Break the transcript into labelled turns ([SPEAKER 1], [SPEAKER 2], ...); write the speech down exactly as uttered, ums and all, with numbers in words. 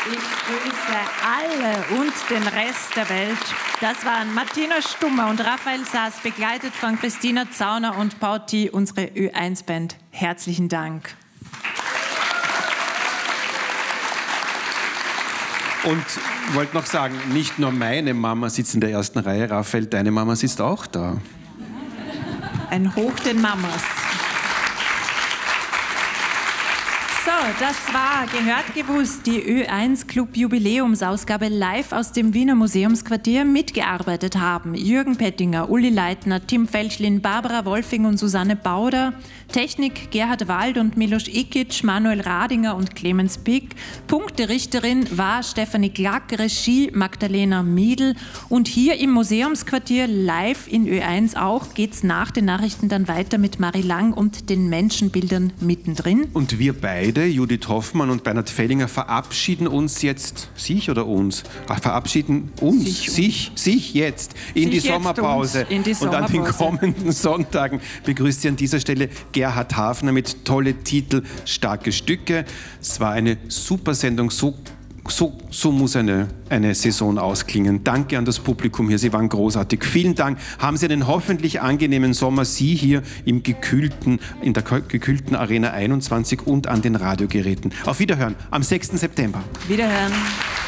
[SPEAKER 1] Ich grüße alle und den Rest der Welt. Das waren Martina Stummer und Raphael Saas, begleitet von Christina Zauner und Pauti, unsere Ö eins Band. Herzlichen Dank.
[SPEAKER 2] Und wollte noch sagen, nicht nur meine Mama sitzt in der ersten Reihe, Raphael, deine Mama sitzt auch da.
[SPEAKER 1] Ein Hoch den Mamas. So, das war Gehört gewusst, die Ö eins Club Jubiläumsausgabe live aus dem Wiener Museumsquartier. Mitgearbeitet haben Jürgen Pettinger, Uli Leitner, Tim Felschlin, Barbara Wolfing und Susanne Bauder. Technik Gerhard Wald und Milos Ikic, Manuel Radinger und Clemens Pick. Punkterichterin war Stefanie Glack, Regie Magdalena Miedl. Und hier im Museumsquartier live in Ö eins auch geht's nach den Nachrichten dann weiter mit Marie Lang und den Menschenbildern mittendrin.
[SPEAKER 2] Und wir beide, Judith Hoffmann und Bernhard Fellinger, verabschieden uns jetzt, sich oder uns? Ach, verabschieden uns, sich, sich, sich jetzt in
[SPEAKER 1] sich
[SPEAKER 2] die
[SPEAKER 1] jetzt
[SPEAKER 2] Sommerpause.
[SPEAKER 1] In die
[SPEAKER 2] und an den
[SPEAKER 1] Sommerpause.
[SPEAKER 2] kommenden Sonntagen begrüßt Sie an dieser Stelle Gerhard Hafner mit tolle Titel, starke Stücke. Es war eine super Sendung, so, so, so muss eine, eine Saison ausklingen. Danke an das Publikum hier, Sie waren großartig. Vielen Dank. Haben Sie einen hoffentlich angenehmen Sommer, Sie hier im gekühlten, in der gekühlten Arena einundzwanzig und an den Radiogeräten. Auf Wiederhören am sechsten September.
[SPEAKER 1] Wiederhören.